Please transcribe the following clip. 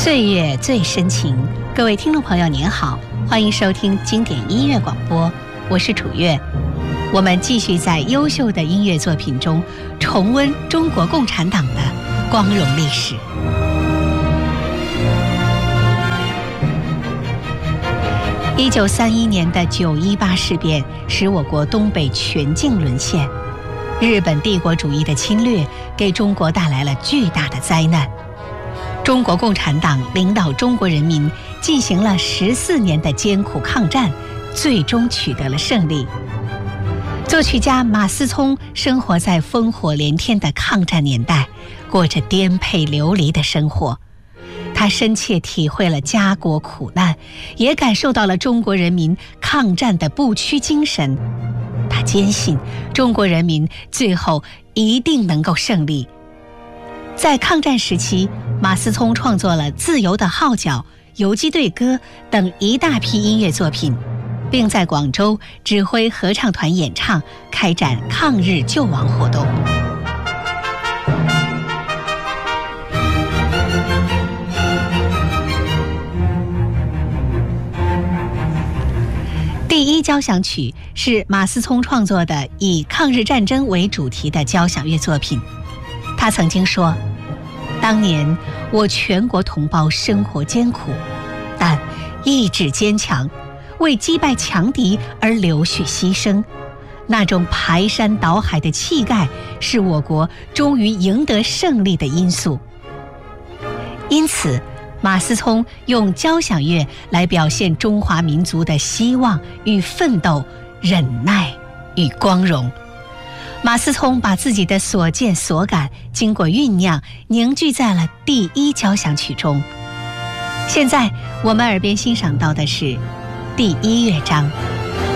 岁月最深情，各位听众朋友您好，欢迎收听经典音乐广播，我是楚月。我们继续在优秀的音乐作品中重温中国共产党的光荣历史。1931年的9·18事变使我国东北全境沦陷，日本帝国主义的侵略给中国带来了巨大的灾难。中国共产党领导中国人民进行了14年的艰苦抗战，最终取得了胜利。作曲家马思聪生活在烽火连天的抗战年代，过着颠沛流离的生活。他深切体会了家国苦难，也感受到了中国人民抗战的不屈精神。他坚信中国人民最后一定能够胜利。在抗战时期，马思聪创作了《自由的号角》《游击队歌》等一大批音乐作品，并在广州指挥合唱团演唱，开展抗日救亡活动。第一交响曲是马思聪创作的以抗日战争为主题的交响乐作品。他曾经说，当年我全国同胞生活艰苦，但意志坚强，为击败强敌而流血牺牲，那种排山倒海的气概是我国终于赢得胜利的因素。因此马思聪用交响乐来表现中华民族的希望与奋斗、忍耐与光荣。马思聪把自己的所见所感经过酝酿凝聚在了第一交响曲中。现在我们耳边欣赏到的是第一乐章，